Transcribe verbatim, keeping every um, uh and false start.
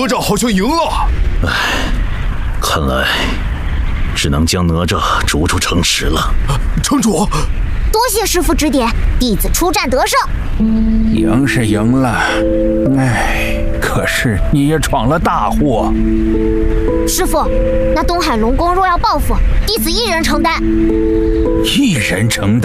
哪吒好像赢了。 唉，看来只能将哪吒逐出城池了。 城主， 多谢师父指点，弟子出战得胜。 赢是赢了，唉，可是你也闯了大祸。 师父，那东海龙宫若要报复，弟子一人承担。 一人承担。